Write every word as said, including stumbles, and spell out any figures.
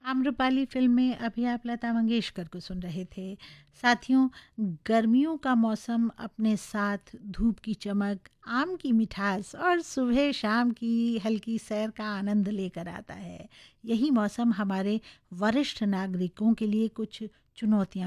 Amrapali film में अभी आप लता मंगेशकर को सुन रहे थे। साथियों, गर्मियों का मौसम अपने साथ धूप की चमक, आम की मिठास और सुबह-शाम की हल्की सैर का आनंद लेकर आता है। यही मौसम हमारे वरिष्ठ नागरिकों के लिए कुछ चुनौतियाँ